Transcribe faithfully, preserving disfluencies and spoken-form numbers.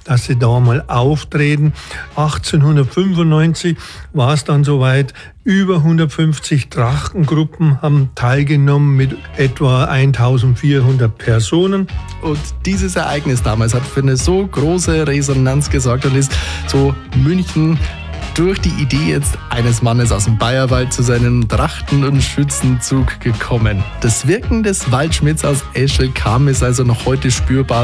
dass sie da mal auftreten. achtzehnhundertfünfundneunzig war es dann soweit. Über hundertfünfzig Trachtengruppen haben teilgenommen mit etwa eintausendvierhundert Personen. Und dieses Ereignis damals hat für eine so große Resonanz gesorgt und ist so München durch die Idee jetzt eines Mannes aus dem Bayerwald zu seinem Trachten- und Schützenzug gekommen. Das Wirken des Waldschmidts aus Eschelkam ist also noch heute spürbar.